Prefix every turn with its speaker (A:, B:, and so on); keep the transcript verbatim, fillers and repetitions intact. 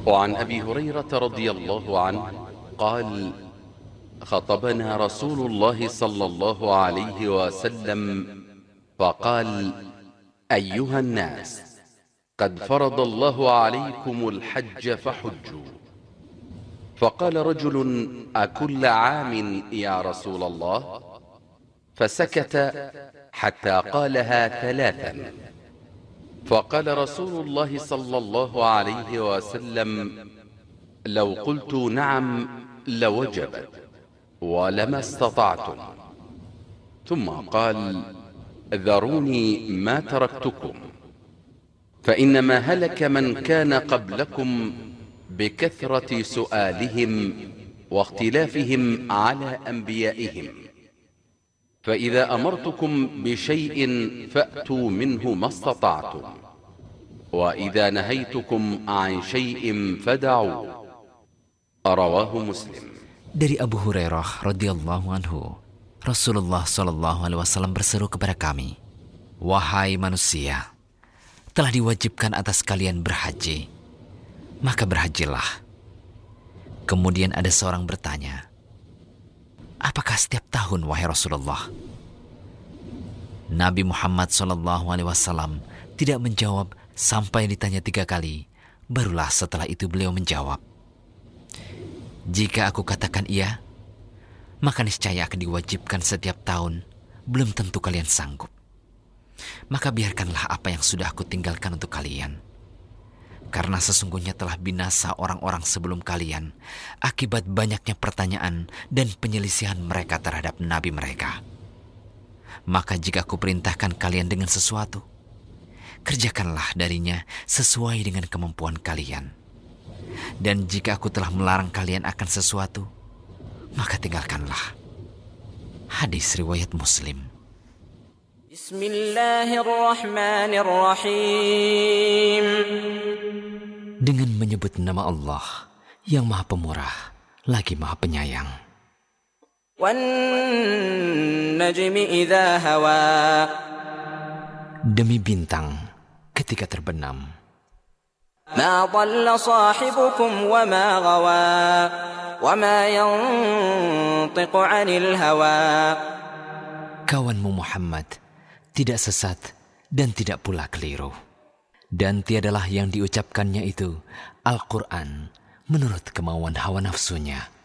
A: وعن أبي هريرة رضي الله عنه قال: خطبنا رسول الله صلى الله عليه وسلم فقال: أيها الناس، قد فرض الله عليكم الحج فحجوا. فقال رجل: أكل عام يا رسول الله؟ فسكت حتى قالها ثلاثا، فقال رسول الله صلى الله عليه وسلم: لو قلت نعم لوجبت ولما استطعتم. ثم قال: ذروني ما تركتكم، فإنما هلك من كان قبلكم بكثرة سؤالهم واختلافهم على أنبيائهم، فإذا أمرتكم بشيء فأتوا منه ما استطعتم، وإذا نهيتكم عن شيء فدعوا. رواه مسلم.
B: Dari Abu Hurairah radhiyallahu anhu, Rasulullah shallallahu alaihi wasallam berseru kepada kami, "Wahai manusia, telah diwajibkan atas kalian berhaji, maka berhajilah." Kemudian ada seorang bertanya, "Apakah setiap tahun, wahai Rasulullah?" Nabi Muhammad shallallahu alaihi wasallam tidak menjawab sampai ditanya tiga kali. Barulah setelah itu beliau menjawab, "Jika aku katakan iya, maka niscaya akan diwajibkan setiap tahun. Belum tentu kalian sanggup. Maka biarkanlah apa yang sudah aku tinggalkan untuk kalian. Karena sesungguhnya telah binasa orang-orang sebelum kalian akibat banyaknya pertanyaan dan penyelisihan mereka terhadap nabi mereka. Maka jika aku perintahkan kalian dengan sesuatu, kerjakanlah darinya sesuai dengan kemampuan kalian. Dan jika aku telah melarang kalian akan sesuatu, maka tinggalkanlah." Hadis riwayat Muslim.
C: Bismillahirrahmanirrahim.
B: Dengan menyebut nama Allah yang Maha Pemurah lagi Maha Penyayang.
C: Wan najmi idza hawa.
B: Demi bintang ketika terbenam.
C: Ma dhalla sahibukum wa ma ghawa, wa ma yantiqu 'anil hawa.
B: Kawanmu Muhammad tidak sesat dan tidak pula keliru. Dan tiadalah yang diucapkannya itu Al-Quran menurut kemauan hawa nafsunya.